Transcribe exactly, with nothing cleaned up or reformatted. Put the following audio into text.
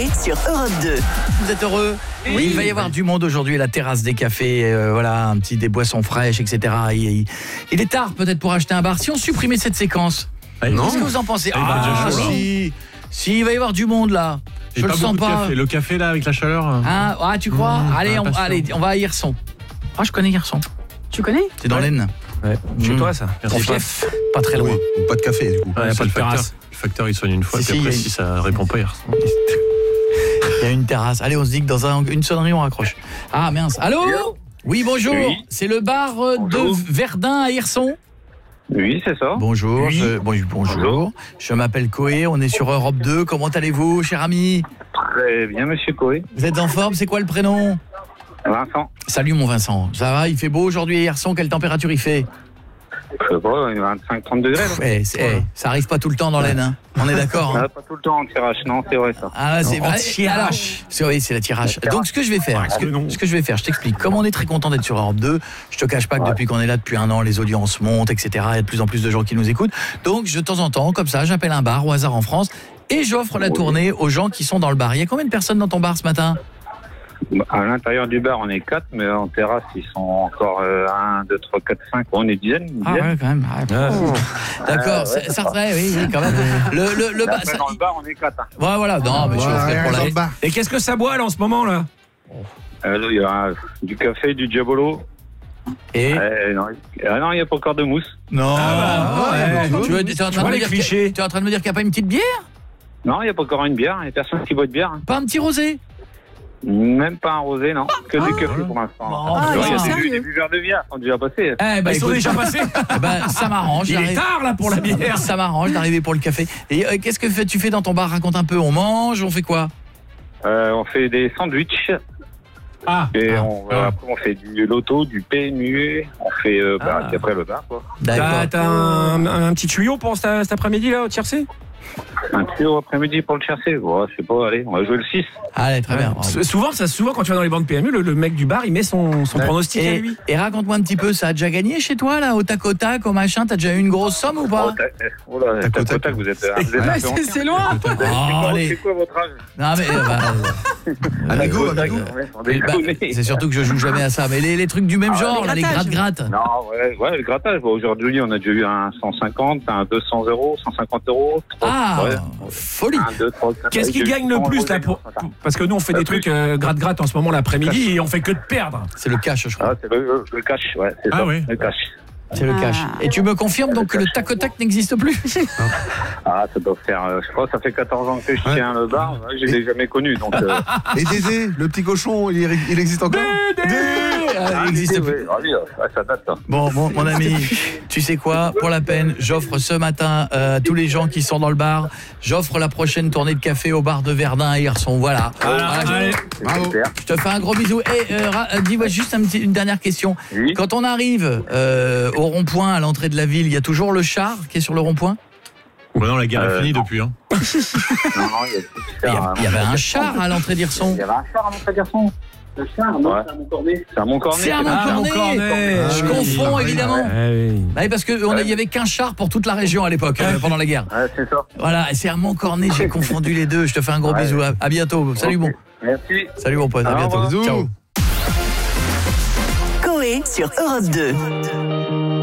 sur Europe deux. Vous êtes heureux ? Oui. Il va y avoir du monde aujourd'hui, la terrasse des cafés, euh, voilà, un petit des boissons fraîches, et cetera. Il, il, il est tard peut-être pour acheter un bar. Si on supprimait cette séquence, non. qu'est-ce que vous en pensez ? Ah, Ah, si, si, il va y avoir du monde là. Je le sens pas. Café. Le café là avec la chaleur. Hein, ah, tu crois ? Mmh, Allez, ah, on, allez, on va à Hirson. Ah, je connais Hirson. Tu connais ? C'est dans Ouais. l'Aisne. Ouais. Chez Mmh. toi ça. Ton Merci, fief, pas très loin. Oui, pas de café du coup. Ouais, y a C'est pas le de facteur. terrasse. Le facteur il soigne une fois, Si, puis si, après y a une- si ça répond pas, il ressemble. Il y a une terrasse. Allez, on se dit que dans un, une sonnerie, on raccroche. Ah, mince. Allô ? Oui, bonjour. Oui. C'est le bar euh, Bonjour. de Verdun à Hirson. Oui, c'est ça. Bonjour. Oui. Je, bon, bonjour. Bonjour. Je m'appelle Coé. On est sur Europe deux. Comment allez-vous, cher ami ? Très bien, monsieur Coé. Vous êtes en forme ? C'est quoi le prénom ? Vincent. Salut, mon Vincent. Ça va ? Il fait beau aujourd'hui à Hirson. Quelle température il fait ? Je sais pas, vingt-cinq trente degrés. Là. Eh, c'est- eh, ça arrive pas tout le temps dans l'Aisne. Hein. On est d'accord. Hein. Ah, pas tout le temps en tirage, non, c'est vrai ça. Ah, c'est En vrai. tirage. C'est oui, c'est la tirage. Donc ce que je vais faire, ce que, ce que je vais faire, je t'explique. Comme on est très content d'être sur Europe deux, je te cache pas que Ouais. depuis qu'on est là depuis un an, les audiences montent, et cetera. Il y a de plus en plus de gens qui nous écoutent. Donc je, de temps en temps, comme ça, j'appelle un bar au hasard en France et j'offre la Oui. tournée aux gens qui sont dans le bar. Il y a combien de personnes dans ton bar ce matin ? À l'intérieur du bar, on est quatre, mais en terrasse, ils sont encore un, deux, trois, quatre, cinq. On est dizaine. Une Ah dizaine. ouais, quand même. Ah, D'accord, ouais, ça, ça ouais, oui, oui, quand même. Le, le, le Et bar, après, ça- dans le bar, on est quatre. Hein. ouais, voilà. Non, mais je Voilà, ferai pour dans la. le bar. Et qu'est-ce que ça boit là en ce moment là ? Euh, là, il y a du café, du diabolo. Et Euh, non, ah non, il n'y a pas encore de mousse. non. Ah, ouais, tu veux, t'es en train Tu de vois me les dire clichés. qu'il- tu es en train de me dire qu'il n'y a pas une petite bière ? Non, il n'y a pas encore une bière. Il n'y a personne qui boit de bière. Hein. Pas un petit rosé ? Même pas un rosé, non. Que Ah, du café pour l'instant. Ah, Tu vois, ils il y a sont des, sérieux. des buveurs de bière qui sont déjà passés. Eh ben, Ils sont écoute, déjà passés. eh ben, ça m'arrange. Il est j'arrive- tard là pour la bière. Ça m'arrange d'arriver pour le café. Et euh, qu'est-ce que fais- tu fais dans ton bar ? Raconte un peu. On mange, on fait quoi ? Euh, on fait des sandwichs. Ah, Et Ah, on, ah. après, on fait du loto, du P M U, on fait euh, bah, Ah. puis après le bar, quoi. t'as, D'accord. t'as un, un petit tuyau pour cet, cet après-midi là au tiercé ? Un trio après-midi pour le chercher. Bon, je sais pas, allez, on va jouer le six. Allez, très bien. S- Souvent, ça, souvent quand tu vas dans les bandes P M U, le, le mec du bar il met son, son Ouais. pronostic à Et, lui. et raconte-moi un petit peu, ça a déjà gagné chez toi, là, au tac au tac, au machin ? T'as déjà eu une grosse somme ou pas ? Oh, tac, oh là, Tac au tac au tac. tac, vous êtes, vous êtes un peu C'est ancien. c'est loin. C'est Oh, quoi- allez. C'est quoi votre âge Non, mais. euh, bah, Amigo, euh, amigo. Ouais, on euh, bah, déconne. c'est surtout que je joue jamais à ça. Mais les, les trucs du même Ah, genre, les là, les grattages. gratte-gratte. Non, ouais, ouais, le grattage. Bon, aujourd'hui, on a déjà eu un cent cinquante, un deux cents euros, cent cinquante euros. trois- Ah, ouais. folie. Un, deux, trois, quatre, Qu'est-ce qui j'ai eu gagne le cent plus euros là de pour... gagnants. Parce que nous on fait des Le trucs plus. euh, gratte-gratte en ce moment l'après-midi et on fait que de perdre. C'est le cash, je crois. Ah, c'est le, le cash, ouais, c'est Ah ça, oui. le cash. C'est le cash. Ah. Et tu me confirmes donc que le tac au tac n'existe plus ? Ah, ça doit faire, euh, je crois que ça fait quatorze ans que je Ouais. tiens le bar, ouais, je l'ai jamais connu, donc... Euh, Et Dédé, le petit cochon, il, il existe encore ? Ah, il existe plus. ouais, ah oui, ouais, ça date, ça. Bon, mon, mon ami, tu sais quoi ? Pour la peine, j'offre ce matin euh, à tous les gens qui sont dans le bar, j'offre la prochaine tournée de café au bar de Verdun à Hirson. Voilà. Voilà, je- allez. C'est Bravo. super. je te fais un gros bisou. Et euh, ra- euh, dis-moi juste un petit- une dernière question. Oui. Quand on arrive euh, au rond-point à l'entrée de la ville, il y a toujours le char qui est sur le rond-point ? Ouais, non, la guerre Euh, est finie non. depuis. Hein. Non, non, il y a- Il y, a- il y avait un char à l'entrée d'Hirson. Il y avait un char à mon garçon. Le char, non, c'est à mon cornet. C'est à mon cornet. C'est à mon Ah, mon cornet. cornet. Je Ah oui. confonds Ah oui. évidemment. Ah oui. Bah oui, parce qu'il n'y avait qu'un char pour toute la région à l'époque, euh, pendant la guerre. Ouais, c'est ça. Voilà, et c'est à Montcornet, j'ai confondu les deux. Je te fais un gros Ouais. bisou. À, à bientôt. Salut, Ok. bon. Merci. Salut, mon pote. À Au bientôt. revoir. Bisous. Ciao. Coé sur Europe deux.